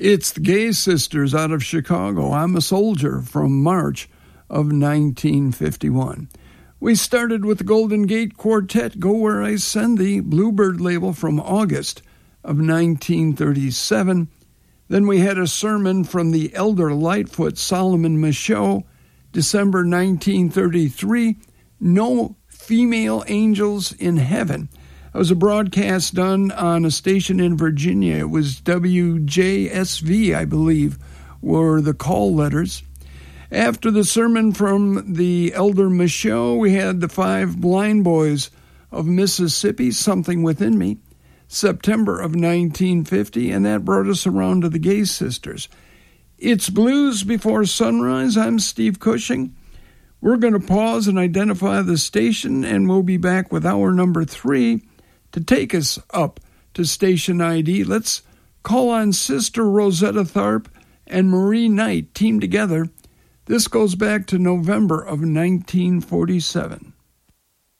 It's the Gay Sisters out of Chicago. I'm a Soldier from March of 1951. We started with the Golden Gate Quartet, Go Where I Send Thee, Bluebird label from August of 1937. Then we had a sermon from the Elder Lightfoot, Solomon Michaud, December 1933, No Female Angels in Heaven. It was a broadcast done on a station in Virginia. It was WJSV, I believe, were the call letters. After the sermon from the Elder Michaud, we had the Five Blind Boys of Mississippi, Something Within Me, September of 1950, and that brought us around to the Gay Sisters. It's Blues Before Sunrise. I'm Steve Cushing. We're going to pause and identify the station, and we'll be back with hour number 3 to take us up to station ID. Let's call on Sister Rosetta Tharpe and Marie Knight, teamed together. This goes back to November of 1947.